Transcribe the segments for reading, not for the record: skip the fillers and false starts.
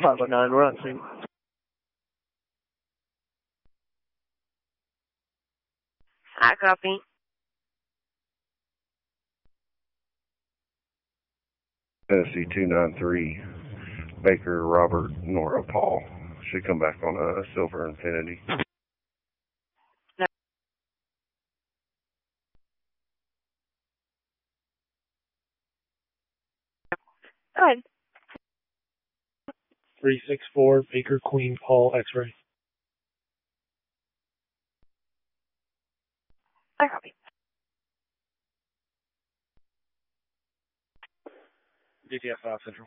509, we're on scene. I copy. SC293, Baker, Robert, Nora, Paul. Should come back on a Silver Infinity. No. Go ahead. 364, Baker, Queen, Paul, X-ray. I copy. DTF 5 Central.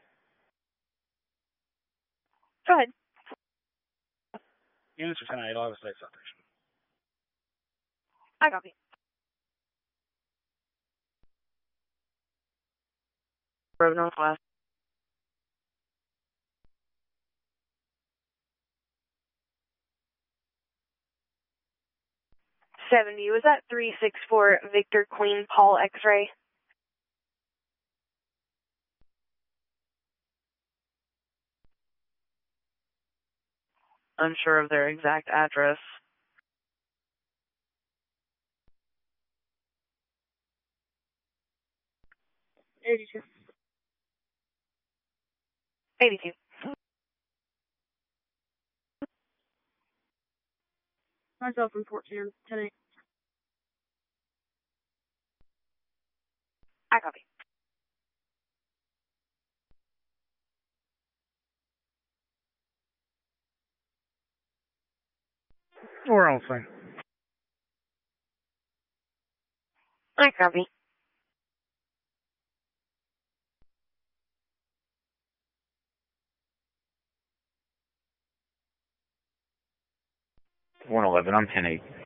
Go ahead. Units are 10-8, I'll have a state citation. I copy. Road Northwest. 70. Was that 364 Victor Queen Paul X-ray? Unsure of their exact address. 82. 82. Myself from 14, 10-8. I copy. We're on scene. I copy. I'm 10-8.